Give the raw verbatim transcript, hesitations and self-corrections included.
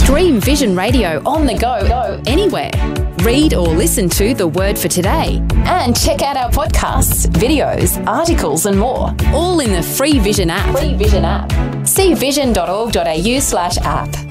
Stream Vision Radio on the go, go anywhere. Read or listen to The Word for Today. And check out our podcasts, videos, articles and more. All in the free Vision app. Free Vision app. see vision dot org dot a u slash app.